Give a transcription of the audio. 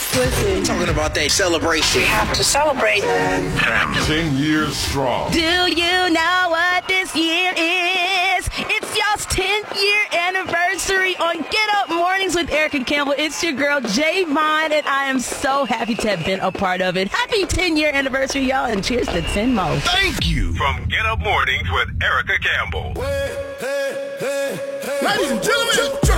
Listen. Talking about that celebration. We have to celebrate. 10 years strong. Do you know what this year is? It's y'all's 10th year anniversary on Get Up Mornings with Erica Campbell. It's your girl, Javon, and I am so happy to have been a part of it. Happy 10-year anniversary, y'all, and cheers to 10 more. Thank you. From Get Up Mornings with Erica Campbell. Ladies and gentlemen,